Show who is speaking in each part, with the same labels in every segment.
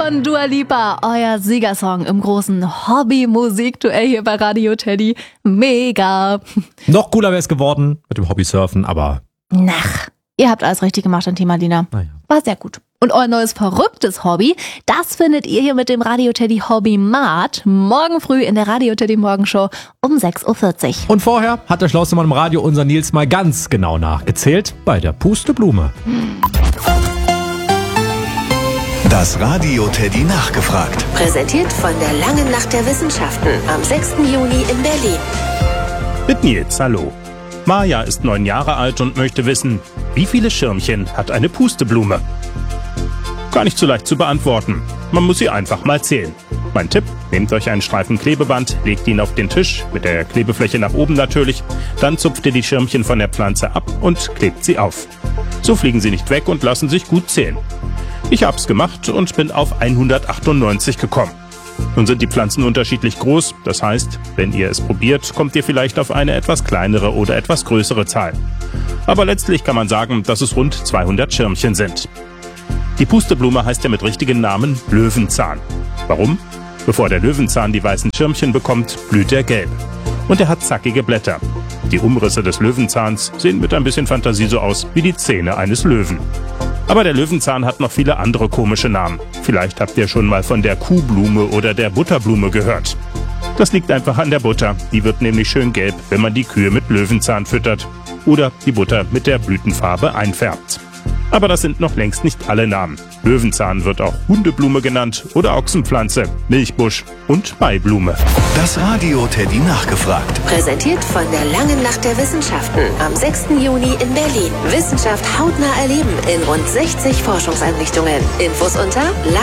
Speaker 1: von Dua Lipa, euer Siegersong im großen Hobby-Musikduell hier bei Radio Teddy. Mega.
Speaker 2: Noch cooler wäre es geworden mit dem Hobby-Surfen, aber...
Speaker 1: Nach, ihr habt alles richtig gemacht, Thema Dina.
Speaker 2: Naja.
Speaker 1: War sehr gut. Und euer neues verrücktes Hobby, das findet ihr hier mit dem Radio Teddy Hobby Mart morgen früh in der Radio Teddy Morgenshow um 6.40 Uhr.
Speaker 2: Und vorher hat der schlauste Mann im Radio, unser Nils, mal ganz genau nachgezählt bei der Pusteblume.
Speaker 3: Das Radio Teddy nachgefragt.
Speaker 4: Präsentiert von der Langen Nacht der Wissenschaften am 6. Juni in Berlin.
Speaker 5: Mit Nils, hallo. Maja ist 9 Jahre alt und möchte wissen, wie viele Schirmchen hat eine Pusteblume? Gar nicht so leicht zu beantworten. Man muss sie einfach mal zählen. Mein Tipp, nehmt euch einen Streifen Klebeband, legt ihn auf den Tisch, mit der Klebefläche nach oben natürlich, dann zupft ihr die Schirmchen von der Pflanze ab und klebt sie auf. So fliegen sie nicht weg und lassen sich gut zählen. Ich hab's gemacht und bin auf 198 gekommen. Nun sind die Pflanzen unterschiedlich groß, das heißt, wenn ihr es probiert, kommt ihr vielleicht auf eine etwas kleinere oder etwas größere Zahl. Aber letztlich kann man sagen, dass es rund 200 Schirmchen sind. Die Pusteblume heißt ja mit richtigen Namen Löwenzahn. Warum? Bevor der Löwenzahn die weißen Schirmchen bekommt, blüht er gelb. Und er hat zackige Blätter. Die Umrisse des Löwenzahns sehen mit ein bisschen Fantasie so aus wie die Zähne eines Löwen. Aber der Löwenzahn hat noch viele andere komische Namen. Vielleicht habt ihr schon mal von der Kuhblume oder der Butterblume gehört. Das liegt einfach an der Butter. Die wird nämlich schön gelb, wenn man die Kühe mit Löwenzahn füttert oder die Butter mit der Blütenfarbe einfärbt. Aber das sind noch längst nicht alle Namen. Löwenzahn wird auch Hundeblume genannt oder Ochsenpflanze, Milchbusch und Maiblume.
Speaker 3: Das Radio Teddy nachgefragt.
Speaker 4: Präsentiert von der Langen Nacht der Wissenschaften am 6. Juni in Berlin. Wissenschaft hautnah erleben in rund 60 Forschungseinrichtungen. Infos unter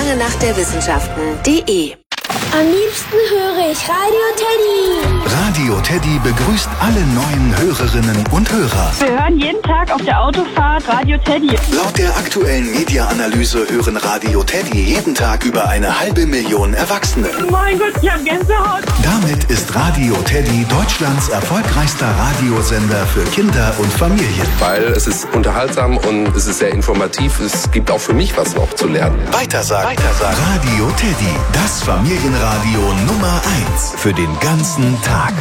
Speaker 4: langenachtderwissenschaften.de.
Speaker 6: Am liebsten höre ich Radio Teddy.
Speaker 3: Radio Teddy begrüßt alle neuen Hörerinnen und Hörer.
Speaker 7: Wir hören jeden Tag auf der Autofahrt Radio Teddy.
Speaker 3: Laut der aktuellen Media-Analyse hören Radio Teddy jeden Tag über 500.000 Erwachsene.
Speaker 7: Mein Gott, ich hab Gänsehaut.
Speaker 3: Damit ist Radio Teddy Deutschlands erfolgreichster Radiosender für Kinder und Familien.
Speaker 8: Weil es ist unterhaltsam und es ist sehr informativ. Es gibt auch für mich was noch zu lernen.
Speaker 3: Weitersagen. Radio Teddy, das Familienradio Nummer 1 für den ganzen Tag.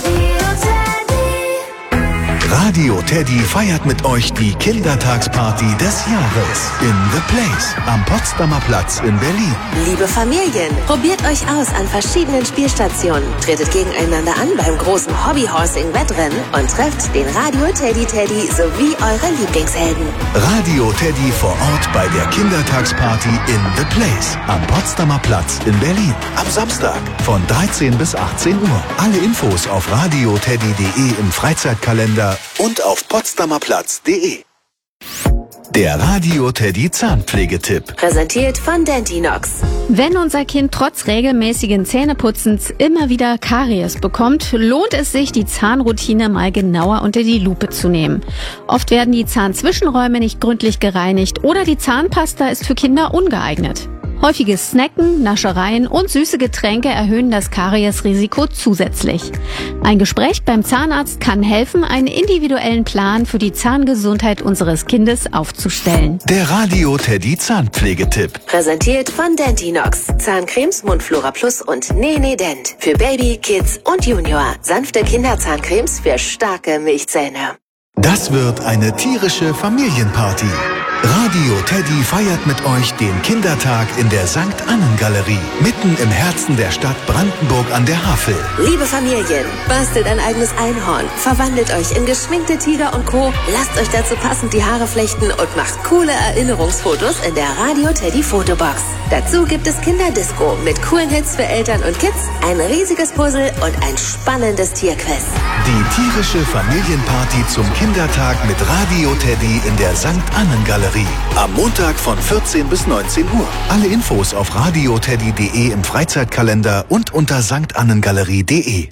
Speaker 3: Radio Teddy feiert mit euch die Kindertagsparty des Jahres in The Place am Potsdamer Platz in Berlin.
Speaker 4: Liebe Familien, probiert euch aus an verschiedenen Spielstationen, tretet gegeneinander an beim großen Hobbyhorsing-Wettrennen und trefft den Radio Teddy sowie eure Lieblingshelden.
Speaker 3: Radio Teddy vor Ort bei der Kindertagsparty in The Place am Potsdamer Platz in Berlin. Am Samstag von 13 bis 18 Uhr. Alle Infos auf radioteddy.de im Freizeitkalender und auf potsdamerplatz.de. Der Radio Teddy Zahnpflegetipp.
Speaker 4: Präsentiert von Dentinox.
Speaker 9: Wenn unser Kind trotz regelmäßigen Zähneputzens immer wieder Karies bekommt, lohnt es sich, die Zahnroutine mal genauer unter die Lupe zu nehmen. Oft werden die Zahnzwischenräume nicht gründlich gereinigt oder die Zahnpasta ist für Kinder ungeeignet. Häufiges Snacken, Naschereien und süße Getränke erhöhen das Kariesrisiko zusätzlich. Ein Gespräch beim Zahnarzt kann helfen, einen individuellen Plan für die Zahngesundheit unseres Kindes aufzustellen.
Speaker 3: Der Radio Teddy Zahnpflegetipp.
Speaker 4: Präsentiert von Dentinox. Zahncremes, Mundflora Plus und Nene Dent. Für Baby, Kids und Junior. Sanfte Kinderzahncremes für starke Milchzähne.
Speaker 3: Das wird eine tierische Familienparty. Radio Teddy feiert mit euch den Kindertag in der St. Annen-Galerie, mitten im Herzen der Stadt Brandenburg an der Havel.
Speaker 4: Liebe Familien, bastelt ein eigenes Einhorn, verwandelt euch in geschminkte Tiger und Co., lasst euch dazu passend die Haare flechten und macht coole Erinnerungsfotos in der Radio Teddy Fotobox. Dazu gibt es Kinderdisco mit coolen Hits für Eltern und Kids, ein riesiges Puzzle und ein spannendes Tierquiz.
Speaker 3: Die tierische Familienparty zum Kindertag mit Radio Teddy in der St. Annen-Galerie. Am Montag von 14 bis 19 Uhr. Alle Infos auf radioteddy.de im Freizeitkalender und unter stannengalerie.de.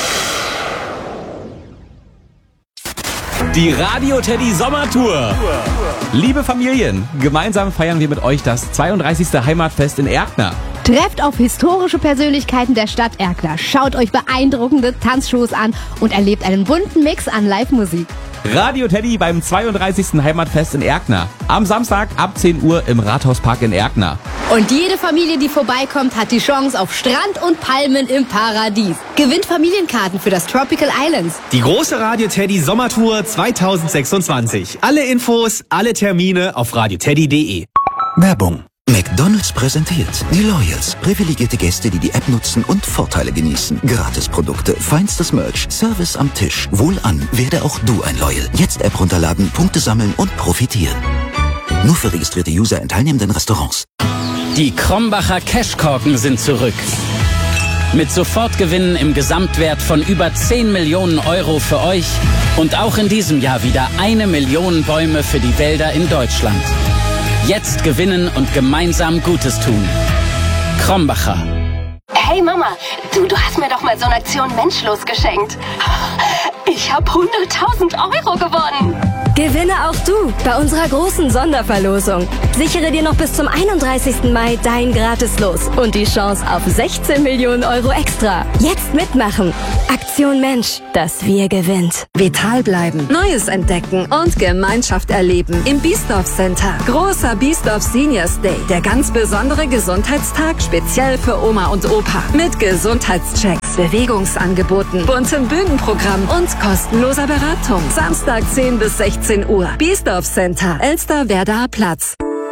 Speaker 10: Die Radio Teddy Sommertour. Liebe Familien, gemeinsam feiern wir mit euch das 32. Heimatfest in Erkner.
Speaker 11: Trefft auf historische Persönlichkeiten der Stadt Erkner, schaut euch beeindruckende Tanzshows an und erlebt einen bunten Mix an Live-Musik.
Speaker 10: Radio Teddy beim 32. Heimatfest in Erkner. Am Samstag ab 10 Uhr im Rathauspark in Erkner.
Speaker 11: Und jede Familie, die vorbeikommt, hat die Chance auf Strand und Palmen im Paradies. Gewinnt Familienkarten für das Tropical Islands.
Speaker 12: Die große Radio Teddy Sommertour 2026. Alle Infos, alle Termine auf radioteddy.de.
Speaker 3: Werbung. McDonald's präsentiert die Loyals. Privilegierte Gäste, die die App nutzen und Vorteile genießen. Gratisprodukte, feinstes Merch, Service am Tisch. Wohlan, werde auch du ein Loyal. Jetzt App runterladen, Punkte sammeln und profitieren. Nur für registrierte User in teilnehmenden Restaurants.
Speaker 13: Die Krombacher Cashkorken sind zurück. Mit Sofortgewinnen im Gesamtwert von über 10 Millionen Euro für euch und auch in diesem Jahr wieder 1 Million Bäume für die Wälder in Deutschland. Jetzt gewinnen und gemeinsam Gutes tun. Krombacher.
Speaker 6: Hey Mama, du hast mir doch mal so eine Aktion Menschlos geschenkt. Ich habe 100.000 Euro gewonnen.
Speaker 14: Gewinne auch du bei unserer großen Sonderverlosung. Sichere dir noch bis zum 31. Mai dein Gratislos und die Chance auf 16 Millionen Euro extra. Jetzt mitmachen. Aktion Mensch, das Wir gewinnt.
Speaker 15: Vital bleiben, Neues entdecken und Gemeinschaft erleben im Biesdorf Center. Großer Biesdorf Seniors Day, der ganz besondere Gesundheitstag speziell für Oma und Opa. Mit Gesundheitschecks, Bewegungsangeboten, buntem Bühnenprogramm und kostenloser Beratung. Samstag 10 bis 16 Uhr. Biesdorf Center, Elsterwerdaer Platz.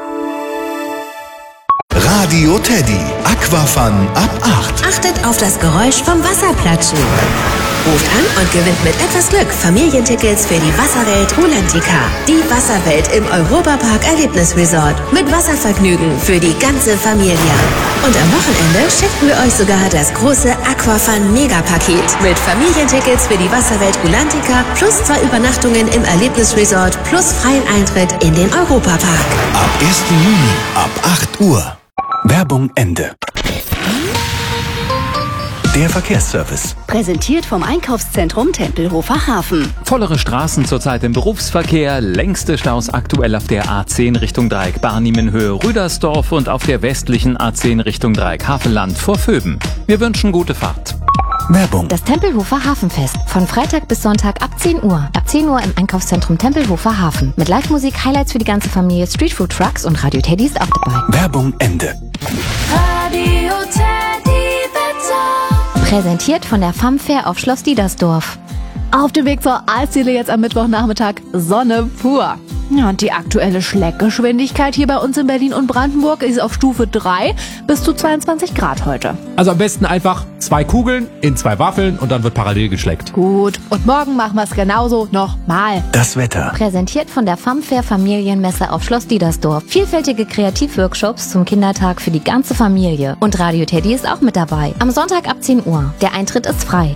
Speaker 3: Radio Teddy. Aquafun ab 8.
Speaker 4: Achtet auf das Geräusch vom Wasserplatschen. Ruft an und gewinnt mit etwas Glück Familientickets für die Wasserwelt Rulantica. Die Wasserwelt im Europapark Erlebnisresort. Mit Wasservergnügen für die ganze Familie. Und am Wochenende schenken wir euch sogar das große Aquafun Megapaket. Mit Familientickets für die Wasserwelt Rulantica plus 2 Übernachtungen im Erlebnisresort plus freien Eintritt in den Europapark.
Speaker 3: Ab 1. Juni ab 8 Uhr. Werbung Ende. Der Verkehrsservice.
Speaker 16: Präsentiert vom Einkaufszentrum Tempelhofer Hafen.
Speaker 17: Vollere Straßen zurzeit im Berufsverkehr, längste Staus aktuell auf der A10 Richtung Dreieck Barniemenhöhe Rüdersdorf und auf der westlichen A10 Richtung Dreieck Havelland vor Vöben. Wir wünschen gute Fahrt.
Speaker 3: Werbung.
Speaker 18: Das Tempelhofer Hafenfest. Von Freitag bis Sonntag ab 10 Uhr. Ab 10 Uhr im Einkaufszentrum Tempelhofer Hafen. Mit Live-Musik, Highlights für die ganze Familie, Streetfood-Trucks und Radio Teddy ist auch dabei.
Speaker 3: Werbung Ende.
Speaker 6: Radio Teddy Wetter.
Speaker 18: Präsentiert von der Famfair auf Schloss Diedersdorf.
Speaker 1: Auf dem Weg zur Eisdiele jetzt am Mittwochnachmittag Sonne pur. Ja, und die aktuelle Schleckgeschwindigkeit hier bei uns in Berlin und Brandenburg ist auf Stufe 3 bis zu 22 Grad heute.
Speaker 2: Also am besten einfach 2 Kugeln in 2 Waffeln und dann wird parallel geschleckt.
Speaker 1: Gut, und morgen machen wir es genauso nochmal.
Speaker 3: Das Wetter.
Speaker 18: Präsentiert von der Famfair Familienmesse auf Schloss Diedersdorf. Vielfältige Kreativworkshops zum Kindertag für die ganze Familie. Und Radio Teddy ist auch mit dabei. Am Sonntag ab 10 Uhr. Der Eintritt ist frei.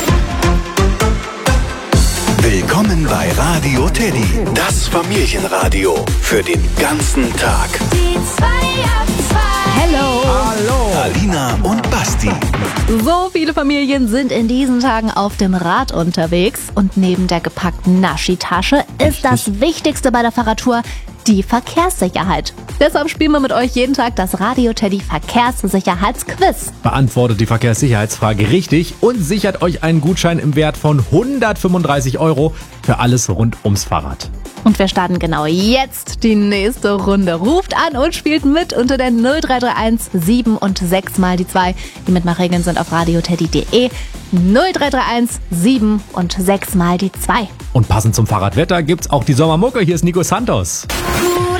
Speaker 3: Willkommen bei Radio Teddy, das Familienradio für den ganzen Tag.
Speaker 6: Die 2 ab 2.
Speaker 1: Hello.
Speaker 2: Hallo.
Speaker 3: Alina und Basti.
Speaker 1: So viele Familien sind in diesen Tagen auf dem Rad unterwegs. Und neben der gepackten Naschi-Tasche ist das Wichtigste bei der Fahrradtour die Verkehrssicherheit. Deshalb spielen wir mit euch jeden Tag das Radio Teddy Verkehrssicherheitsquiz.
Speaker 2: Beantwortet die Verkehrssicherheitsfrage richtig und sichert euch einen Gutschein im Wert von 135 € für alles rund ums Fahrrad.
Speaker 1: Und wir starten genau jetzt die nächste Runde. Ruft an und spielt mit unter der 0331 7 und 6 mal die 2. Die Mitmachregeln sind auf radioteddy.de. 0331 7 und 6 mal die 2.
Speaker 2: Und passend zum Fahrradwetter gibt's auch die Sommermucke. Hier ist Nico Santos.